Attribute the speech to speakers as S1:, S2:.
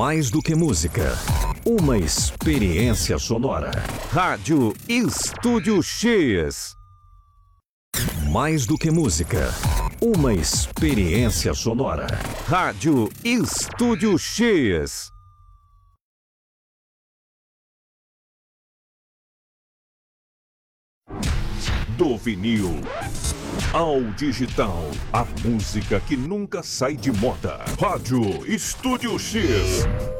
S1: Mais do que música, uma experiência sonora. Rádio Estúdio X. Mais do que música, uma experiência sonora. Rádio Estúdio X. Do vinil ao digital, a música que nunca sai de moda. Rádio Estúdio X.